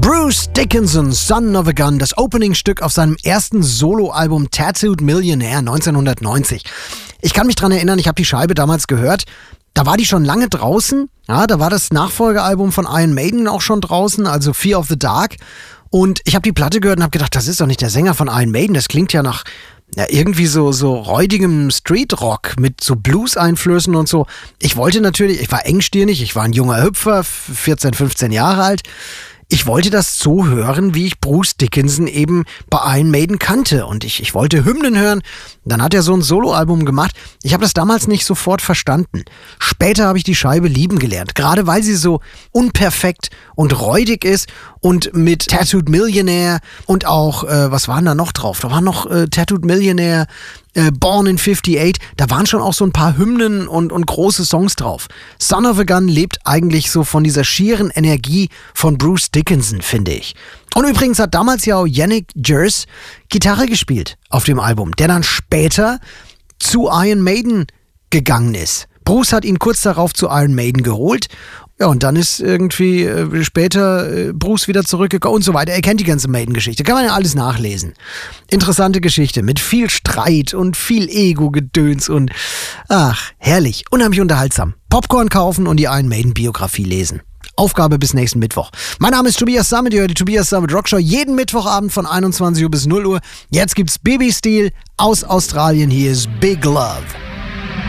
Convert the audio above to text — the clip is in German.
Bruce Dickinson, Son of a Gun, das Opening-Stück auf seinem ersten Soloalbum Tattooed Millionaire 1990. Ich kann mich dran erinnern, ich habe die Scheibe damals gehört. Da war die schon lange draußen. Ja, da war das Nachfolgealbum von Iron Maiden auch schon draußen, also Fear of the Dark. Und ich habe die Platte gehört und habe gedacht, das ist doch nicht der Sänger von Iron Maiden. Das klingt ja nach irgendwie so räudigem Streetrock mit so Blues-Einflüssen und so. Ich war engstirnig, ich war ein junger Hüpfer, 14, 15 Jahre alt. Ich wollte das so hören, wie ich Bruce Dickinson eben bei Iron Maiden kannte. Und ich wollte Hymnen hören. Dann hat er so ein Soloalbum gemacht. Ich habe das damals nicht sofort verstanden. Später habe ich die Scheibe lieben gelernt. Gerade weil sie so unperfekt und räudig ist. Und mit Tattooed Millionaire und auch, was waren da noch drauf? Da war noch Tattooed Millionaire, Born in 58, da waren schon auch so ein paar Hymnen und große Songs drauf. Son of a Gun lebt eigentlich so von dieser schieren Energie von Bruce Dickinson, finde ich. Und übrigens hat damals ja auch Yannick Gers Gitarre gespielt auf dem Album, der dann später zu Iron Maiden gegangen ist. Bruce hat ihn kurz darauf zu Iron Maiden geholt. Ja, und dann ist irgendwie später Bruce wieder zurückgekommen und so weiter. Er kennt die ganze Maiden-Geschichte. Kann man ja alles nachlesen. Interessante Geschichte mit viel Streit und viel Ego-Gedöns und herrlich, unheimlich unterhaltsam. Popcorn kaufen und die Iron Maiden-Biografie lesen. Aufgabe bis nächsten Mittwoch. Mein Name ist Tobias Sammet, ihr hört die Tobias Sammet Rockshow jeden Mittwochabend von 21 Uhr bis 0 Uhr. Jetzt gibt's Baby Steel aus Australien. Hier ist Big Love.